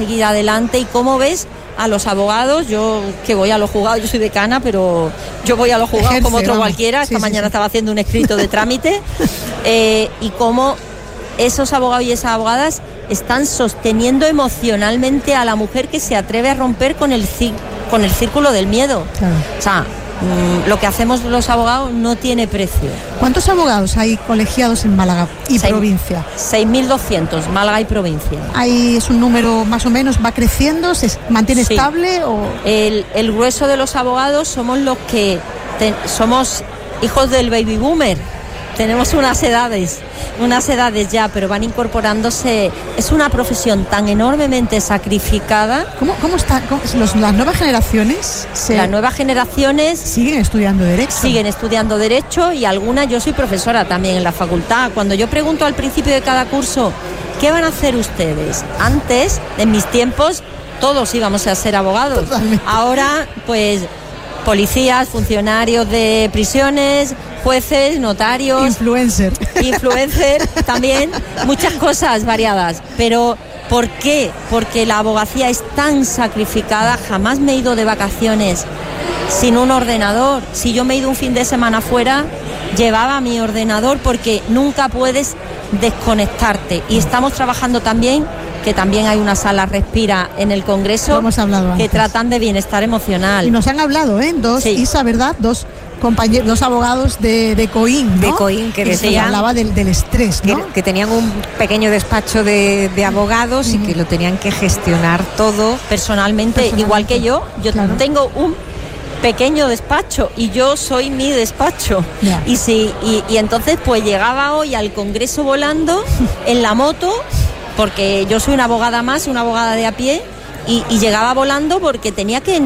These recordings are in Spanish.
seguir adelante. ¿Y cómo ves a los abogados? Yo que voy a los juzgados, yo soy decana, pero yo voy a los juzgados como otro cualquiera. Esta mañana estaba haciendo un escrito de trámite y cómo esos abogados y esas abogadas están sosteniendo emocionalmente a la mujer que se atreve a romper con el círculo del miedo. Claro. O sea, lo que hacemos los abogados no tiene precio. ¿Cuántos abogados hay colegiados en Málaga y provincia? 6.200, Málaga y provincia. ¿Ahí es un número más o menos, va creciendo, se mantiene estable? O... El grueso de los abogados somos los que somos hijos del baby boomer. Tenemos unas edades ya, pero van incorporándose. Es una profesión tan enormemente sacrificada. ¿Cómo están las nuevas generaciones? Las nuevas generaciones siguen estudiando Derecho. Y algunas, yo soy profesora también en la facultad. Cuando yo pregunto al principio de cada curso, ¿qué van a hacer ustedes? Antes, en mis tiempos, todos íbamos a ser abogados. Totalmente. Ahora, pues, policías, funcionarios de prisiones, jueces, notarios, influencer también, muchas cosas variadas. Pero ¿por qué? Porque la abogacía es tan sacrificada. Jamás me he ido de vacaciones sin un ordenador. Si yo me he ido un fin de semana fuera, llevaba mi ordenador, porque nunca puedes desconectarte. Y estamos trabajando también, que también hay una sala Respira en el Congreso, hemos hablado que antes, tratan de bienestar emocional. Y nos han hablado, dos, sí. Isa, ¿verdad? Dos abogados de COIN, ¿no? De COIN, que decían, hablaba del estrés, ¿no? Que tenían un pequeño despacho de abogados y que lo tenían que gestionar todo personalmente. Igual que yo claro. Tengo un pequeño despacho y yo soy mi despacho. Yeah. Y entonces pues llegaba hoy al Congreso volando en la moto, porque yo soy una abogada más, una abogada de a pie. Y llegaba volando porque tenía que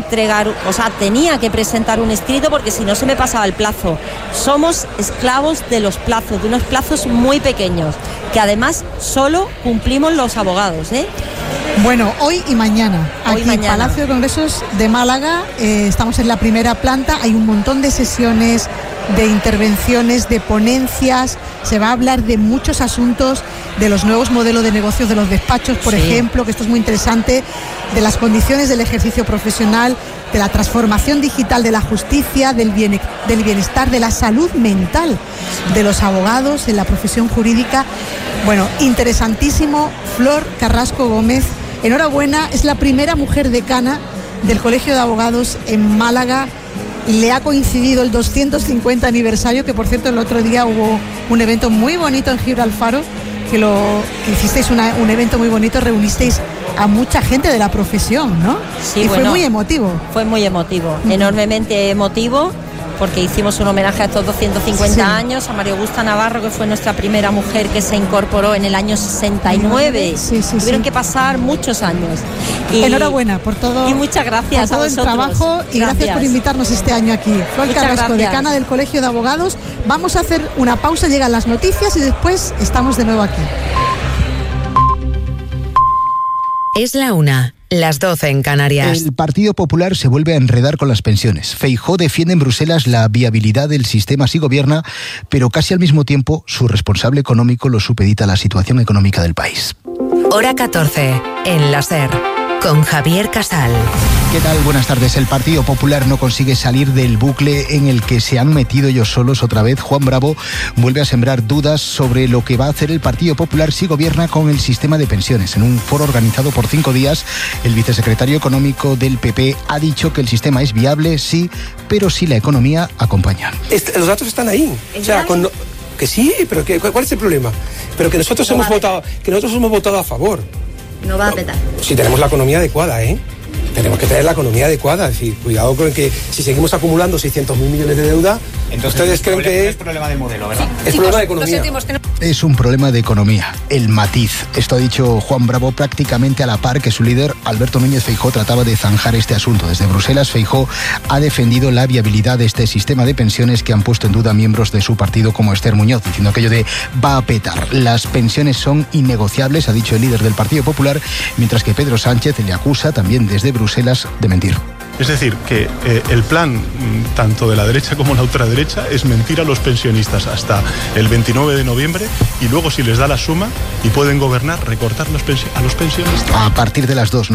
tenía que presentar un escrito, porque si no se me pasaba el plazo. Somos esclavos de los plazos, de unos plazos muy pequeños, que además solo cumplimos los abogados, Bueno, hoy y mañana, en el Palacio de Congresos de Málaga, estamos en la primera planta, hay un montón de sesiones, de intervenciones, de ponencias, se va a hablar de muchos asuntos, de los nuevos modelos de negocios de los despachos, por ejemplo, que esto es muy interesante, de las condiciones del ejercicio profesional, de la transformación digital de la justicia, del bienestar, de la salud mental de los abogados en la profesión jurídica. Bueno, interesantísimo. Flor Carrasco Gómez, enhorabuena, es la primera mujer decana del Colegio de Abogados en Málaga. Le ha coincidido el 250 aniversario, que por cierto el otro día hubo un evento muy bonito en Gibralfaro, que hicisteis un evento muy bonito, reunisteis a mucha gente de la profesión, ¿no? Sí, y fue muy emotivo. Fue muy emotivo, enormemente emotivo, porque hicimos un homenaje a estos 250 años, a María Augusta Navarro, que fue nuestra primera mujer que se incorporó en el año 69. Tuvieron que pasar muchos años. Enhorabuena por todo. Y muchas gracias por todo el trabajo y gracias por invitarnos este año aquí. Flor Carrasco, decana del Colegio de Abogados. Vamos a hacer una pausa, llegan las noticias y después estamos de nuevo aquí. Es la 1, las 12 en Canarias. El Partido Popular se vuelve a enredar con las pensiones. Feijóo defiende en Bruselas la viabilidad del sistema si gobierna, pero casi al mismo tiempo su responsable económico lo supedita a la situación económica del país. Hora 14, en la SER, con Javier Casal. ¿Qué tal? Buenas tardes. El Partido Popular no consigue salir del bucle en el que se han metido ellos solos otra vez. Juan Bravo vuelve a sembrar dudas sobre lo que va a hacer el Partido Popular si gobierna con el sistema de pensiones. En un foro organizado por 5 días, el vicesecretario económico del PP ha dicho que el sistema es viable, sí, pero si la economía acompaña. Los datos están ahí. O sea, que sí, pero ¿cuál es el problema? Pero que nosotros hemos votado a favor. No va a petar. Si tenemos la economía adecuada, Tenemos que tener la economía adecuada. Es decir, cuidado con que si seguimos acumulando 600.000 millones de deuda, entonces ustedes creen que es problema de modelo, ¿verdad? Es problema de economía. Es un problema de economía, el matiz. Esto ha dicho Juan Bravo prácticamente a la par que su líder, Alberto Núñez Feijóo, trataba de zanjar este asunto. Desde Bruselas, Feijóo ha defendido la viabilidad de este sistema de pensiones que han puesto en duda miembros de su partido como Esther Muñoz, diciendo aquello de va a petar. Las pensiones son innegociables, ha dicho el líder del Partido Popular, mientras que Pedro Sánchez le acusa también desde Bruselas de mentir. Es decir, que el plan, tanto de la derecha como la ultraderecha, es mentir a los pensionistas hasta el 29 de noviembre y luego, si les da la suma y pueden gobernar, recortar a los pensionistas. A partir de las 2.